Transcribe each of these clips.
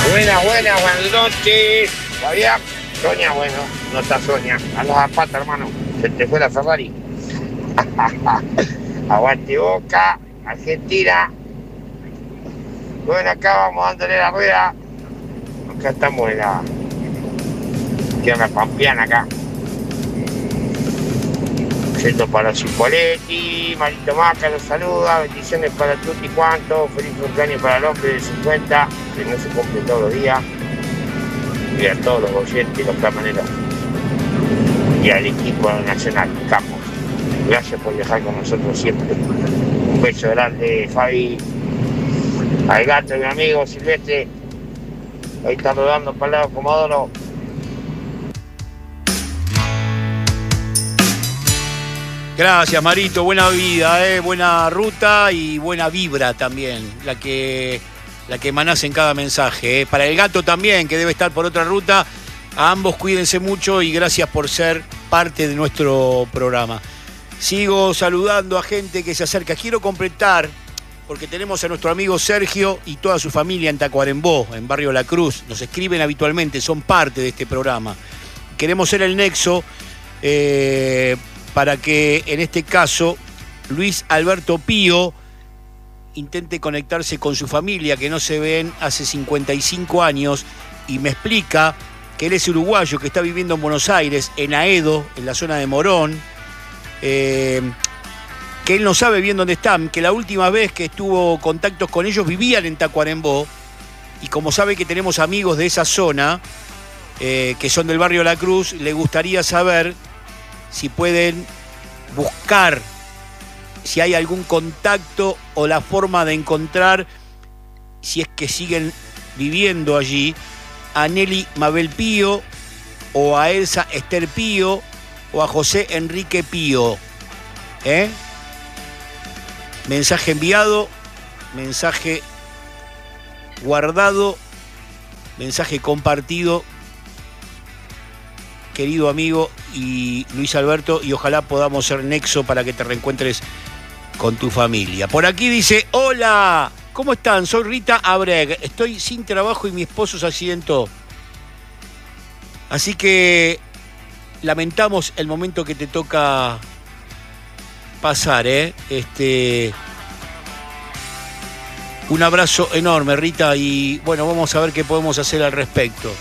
Buenas noches. Fabián, Sonia, bueno, no está Sonia. A los zapatos, hermano. Se te fue la Ferrari. Aguante Boca, Argentina. Bueno, acá vamos dándole la rueda. Acá estamos en la tierra pampeana acá. Yendo para Cipoletti, Marito Maca los saluda, bendiciones para Tutti cuanto, feliz cumpleaños para el hombre de 50, que no se cumple todos los días, y a todos los oyentes, los camareros, y al equipo nacional, Campos. Gracias por viajar con nosotros siempre. Un beso grande, Fabi, al gato, mi amigo Silvestre, ahí está rodando para el lado Comodoro. Gracias, Marito, buena vida, buena ruta y buena vibra también, la que emanás en cada mensaje. Para el gato también, que debe estar por otra ruta, a ambos cuídense mucho y gracias por ser parte de nuestro programa. Sigo saludando a gente que se acerca. Quiero completar, porque tenemos a nuestro amigo Sergio y toda su familia en Tacuarembó, en Barrio La Cruz. Nos escriben habitualmente, son parte de este programa. Queremos ser el nexo para que, en este caso, Luis Alberto Pío intente conectarse con su familia, que no se ven hace 55 años, y me explica que él es uruguayo, que está viviendo en Buenos Aires, en Aedo, en la zona de Morón, que él no sabe bien dónde están, que la última vez que estuvo contactos con ellos vivían en Tacuarembó, y como sabe que tenemos amigos de esa zona, que son del barrio La Cruz, le gustaría saber si pueden buscar, si hay algún contacto o la forma de encontrar, si es que siguen viviendo allí, a Nelly Mabel Pío, o a Elsa Esther Pío, o a José Enrique Pío. Mensaje enviado, mensaje guardado, mensaje compartido, querido amigo y Luis Alberto, y ojalá podamos ser nexo para que te reencuentres con tu familia. Por aquí dice: hola, ¿cómo están? Soy Rita Abreg, estoy sin trabajo y mi esposo se accidentó. Así que lamentamos el momento que te toca pasar, un abrazo enorme, Rita, y bueno, vamos a ver qué podemos hacer al respecto.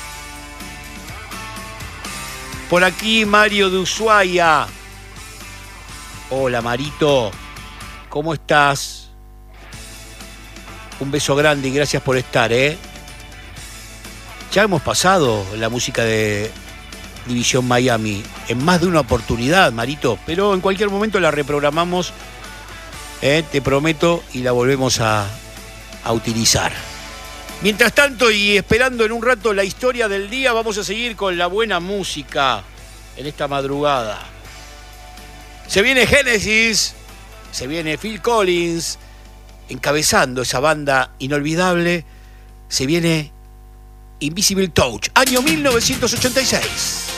Por aquí Mario de Ushuaia. Hola, Marito, ¿cómo estás? Un beso grande y gracias por estar, Ya hemos pasado la música de División Miami en más de una oportunidad, Marito, pero en cualquier momento la reprogramamos, te prometo, y la volvemos a utilizar. Mientras tanto, y esperando en un rato la historia del día, vamos a seguir con la buena música en esta madrugada. Se viene Genesis, se viene Phil Collins, encabezando esa banda inolvidable, se viene Invisible Touch, año 1986.